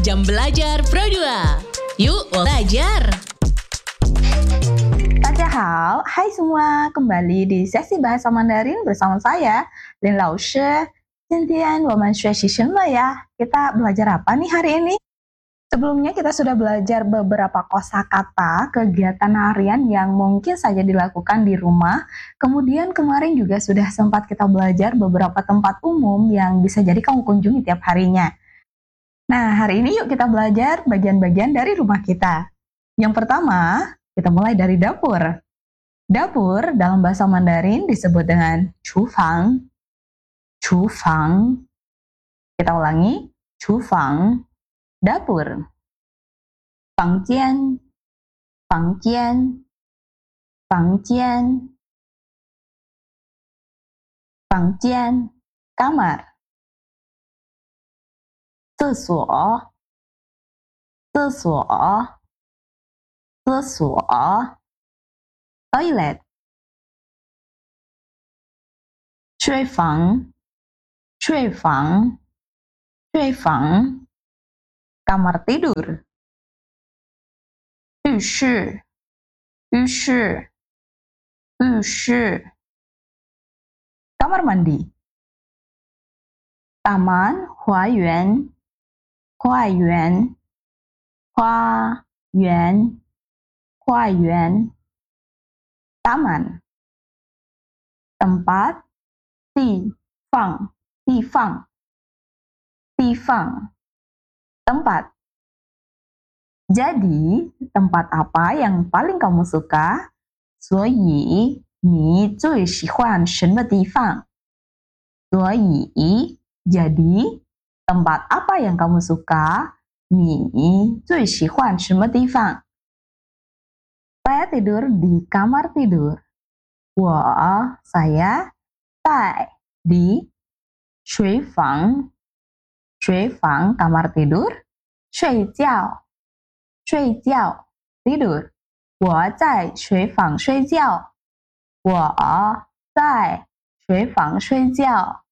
Jam Belajar Pro 2. Yuk belajar! 大家好, hai semua, kembali di sesi bahasa Mandarin bersama saya, Lin Lao Shi. 今天我们学习什么呀? Kita belajar apa nih hari ini? Sebelumnya kita sudah belajar beberapa kosakata, kegiatan harian yang mungkin saja dilakukan di rumah. Kemudian kemarin juga sudah sempat kita belajar beberapa tempat umum yang bisa jadi kamu kunjungi tiap harinya. Nah, hari ini yuk kita belajar bagian-bagian dari rumah kita. Yang pertama, kita mulai dari dapur. Dapur dalam bahasa Mandarin disebut dengan 厨房. 厨房. Kita ulangi, 厨房. Dapur. 房间. 房间. 房间. 房间. Kamar. 厕所. 厕所. 厕所. Toilet. 睡房. 睡房. 睡房. Kamar tidur. 浴室. 浴室. 浴室. Kamar mandi. Taman, 花园. 花园. 花园. 花园. Taman. Tempat. 地方. 地方. 地方. Tempat. Jadi, tempat apa yang paling kamu suka? 所以你最喜欢什么地方? 所以 jadi, tempat apa yang kamu suka? 你最喜欢什么地方? Saya tidur di kamar tidur. saya 在 di 睡房. 睡房 kamar tidur. 睡觉. 睡觉 tidur. 我在睡房睡觉. 我在睡房睡觉.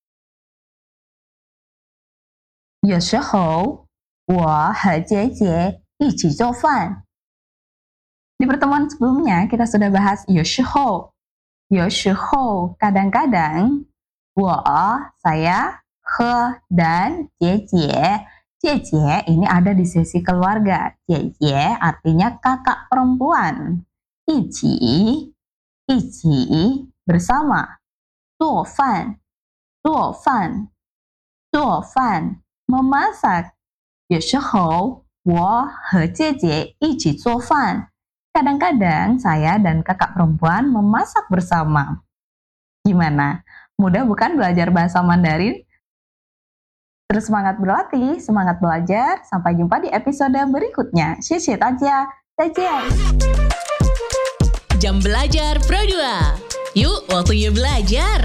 有时候我和姐姐一起做饭. Di pertemuan sebelumnya kita sudah bahas 有时候. 有时候 kadang-kadang. saya, he, dan 姐姐. 姐姐 ini ada di sesi keluarga. 姐姐 artinya kakak perempuan. 一起 bersama. 做饭 做饭 做饭 memasak. 有时候我和姐姐一起做饭. Kadang-kadang saya dan kakak perempuan memasak bersama. Gimana? Mudah bukan belajar bahasa Mandarin? Terus semangat berlatih, semangat belajar. Sampai jumpa di episode berikutnya. 谢谢大家，再见。 Jam Belajar Pro 2. Yuk waktunya belajar!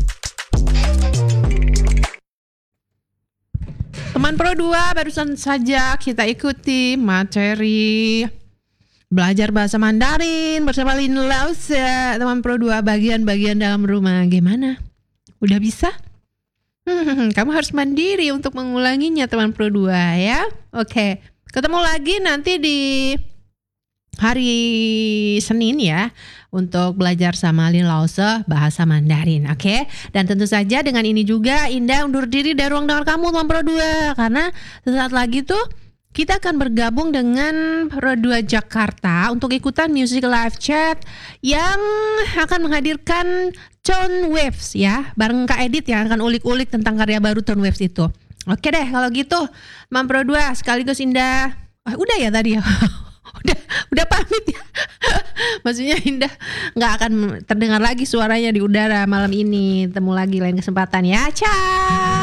Teman Pro 2, barusan saja kita ikuti materi belajar bahasa Mandarin bersama Lin Lao Shi. Teman Pro 2, bagian-bagian dalam rumah gimana? Udah bisa? Kamu harus mandiri untuk mengulanginya teman Pro 2 ya. Oke, ketemu lagi nanti di hari Senin ya untuk belajar sama Lin Lao Shi bahasa Mandarin. Oke, dan tentu saja dengan ini juga Indah undur diri dari ruang dengar kamu teman Pro 2, karena sesaat lagi tuh kita akan bergabung dengan Pro 2 Jakarta untuk ikutan music live chat yang akan menghadirkan Tone Waves ya, bareng Kak Edit yang akan ulik-ulik tentang karya baru Tone Waves itu. Oke deh kalau gitu, teman Pro 2 sekaligus Indah. Udah ya tadi ya. udah pamit ya. Maksudnya Indah nggak akan terdengar lagi suaranya di udara malam ini. Temu lagi lain kesempatan ya. Ciao.